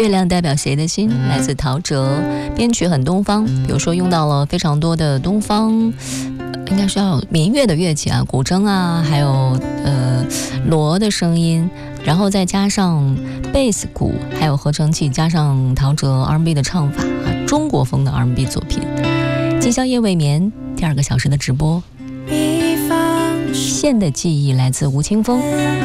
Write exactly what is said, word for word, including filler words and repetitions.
月亮代表谁的心，来自陶喆，编曲很东方，比如说用到了非常多的东方，应该是要有民乐的乐器啊，古筝啊，还有呃锣的声音，然后再加上贝斯鼓，还有合成器，加上陶喆 R and B 的唱法啊，中国风的 R and B 作品。今宵夜未眠第二个小时的直播，线的记忆来自吴青峰。